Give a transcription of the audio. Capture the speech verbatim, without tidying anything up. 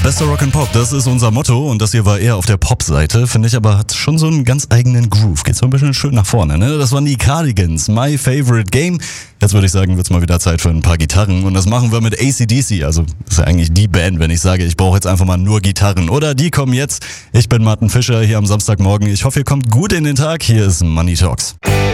Bester Rock and Pop, das ist unser Motto und das hier war eher auf der Pop-Seite, finde ich, aber hat schon so einen ganz eigenen Groove. Geht so ein bisschen schön nach vorne, ne? Das waren die Cardigans, My Favorite Game. Jetzt würde ich sagen, wird's mal wieder Zeit für ein paar Gitarren und das machen wir mit A C D C. Also, das ist ja eigentlich die Band, wenn ich sage, ich brauche jetzt einfach mal nur Gitarren. Oder die kommen jetzt. Ich bin Martin Fischer hier am Samstagmorgen. Ich hoffe, ihr kommt gut in den Tag. Hier ist Money Talks.